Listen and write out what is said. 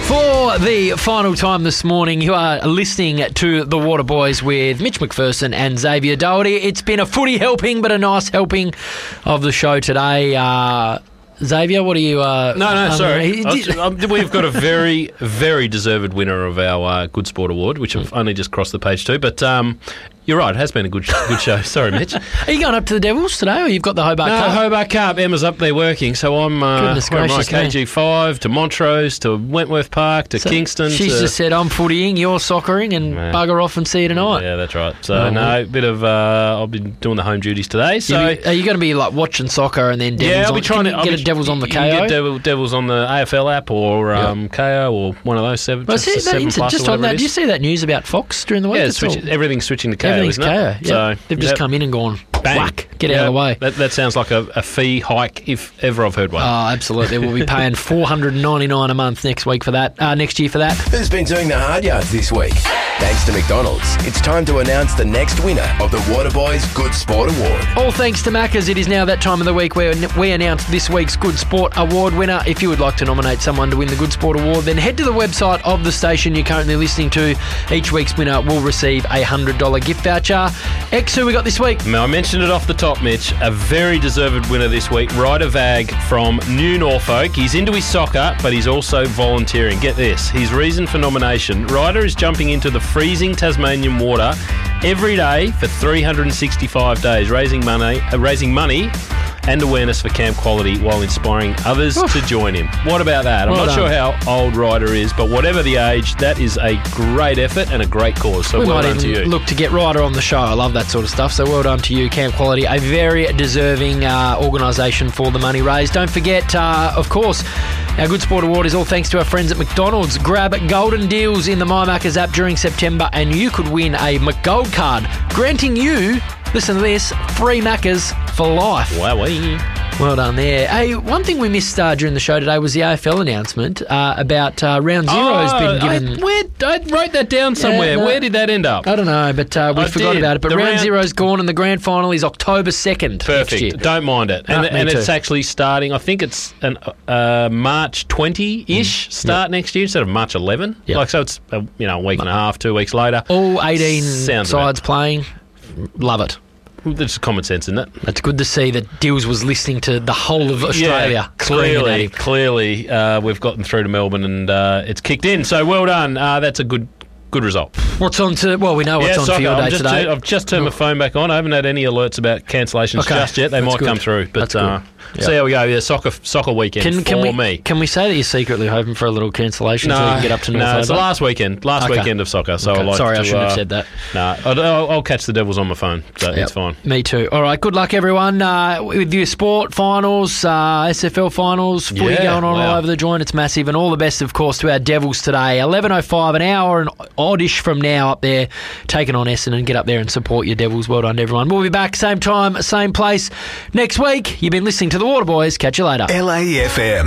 For the final time this morning, you are listening to The Water Boys with Mitch McPherson and Xavier Doherty. It's been a footy helping, but a nice helping of the show today. Xavier, what are you... sorry. We've got a very, very deserved winner of our Good Sport Award, which I've only just crossed the page to, but... You're right, it has been a good show. Sorry, Mitch. Are you going up to the Devils today, or you've got the Hobart Cup? No, Hobart Cup. Emma's up there working, so I'm KG5 to Montrose to Wentworth Park to Kingston. She's just said, I'm footying, you're soccering, and bugger off and see you tonight. Yeah, that's right. So, I'll be doing the home duties today. So, are you going to be like watching soccer and then Devils I'll be trying to get Devils on the KO? You get Devils on the AFL app or KO or one of those 7 plus just on that, it is. do you see that news about Fox during the week? Yeah, everything's switching to KO. Everything's KO. Yeah. So they've just come in and gone, whack, get out of the way. That sounds like a fee hike, if ever I've heard one. Oh, absolutely. We'll be paying $499 a month next year for that. Who's been doing the hard yards this week? Thanks to McDonald's, it's time to announce the next winner of the Waterboys Good Sport Award. All thanks to Macca's. It is now that time of the week where we announce this week's Good Sport Award winner. If you would like to nominate someone to win the Good Sport Award, then head to the website of the station you're currently listening to. Each week's winner will receive a $100 gift voucher. X, who we got this week? I mentioned it off the top, Mitch. A very deserved winner this week, Ryder Vag from New Norfolk. He's into his soccer, but he's also volunteering. Get this, his reason for nomination. Ryder is jumping into the freezing Tasmanian water every day for 365 days, raising money and awareness for Camp Quality while inspiring others to join him. What about that? I'm not sure how old Ryder is, but whatever the age, that is a great effort and a great cause. So well done to you. Look to get Ryder on the show. I love that sort of stuff. So well done to you, Camp Quality. A very deserving organisation for the money raised. Don't forget, of course, our Good Sport Award is all thanks to our friends at McDonald's. Grab golden deals in the My Macca's app during September and you could win a McGold card, granting you, listen to this, free Macca's for life. Wowee. Well done there. Hey, one thing we missed during the show today was the AFL announcement about Round Zero's been given... I wrote that down somewhere. Yeah, no, where did that end up? I don't know, but we forgot about it. But Round Zero's gone and the grand final is October 2nd. Perfect. Next year. Don't mind it. And it's actually starting, I think it's an March 20-ish start next year instead of March 11. Yep. So it's a week and a half, 2 weeks later. All 18 sides playing. Love it. That's common sense, isn't it? It's good to see that Dills was listening to the whole of Australia. Yeah, clearly, we've gotten through to Melbourne and it's kicked in. So well done. That's a good result. What's on to... Well, we know what's on for your day today. I've just turned my phone back on. I haven't had any alerts about cancellations just yet. They might come through. But see how we go. Yeah, soccer weekend for me. Can we say that you're secretly hoping for a little cancellation so we can get up to North No, it's the last weekend of soccer. So I shouldn't have said that. No, I'll catch the Devils on my phone. So it's fine. Me too. All right, good luck, everyone. With your sport finals, SFL finals, footy going on all over the joint. It's massive. And all the best, of course, to our Devils today. 11:05, an hour and oddish from now up there, taking on Essendon. Get up there and support your Devils. Well done, everyone. We'll be back same time, same place next week. You've been listening to The Water Boys. Catch you later. LAFM.